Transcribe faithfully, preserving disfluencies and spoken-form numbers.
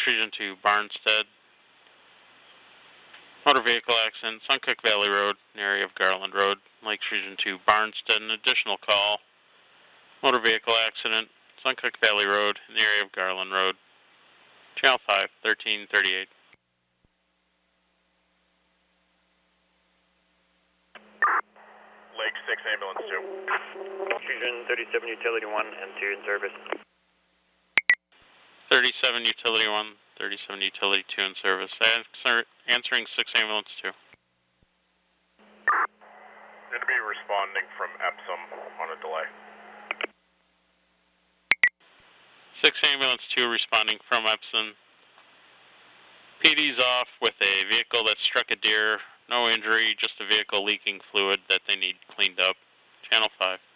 Region two, Barnstead. Motor vehicle accident, Suncook Valley Road, in the area of Garland Road. Lakes Region two, Barnstead. An additional call. Motor vehicle accident, Suncook Valley Road, in the area of Garland Road. Channel five, thirteen thirty-eight. Lake six, Ambulance two. Fusion thirty-seven, Utility one, and two in service. thirty-seven, Utility one, thirty-seven, Utility two in service. Answer, answering six, Ambulance two. Going to be responding from Epsom on a delay. six, Ambulance two responding from Epsom. P D's off with a vehicle that struck a deer. No injury, just a vehicle leaking fluid that they need cleaned up. Channel five.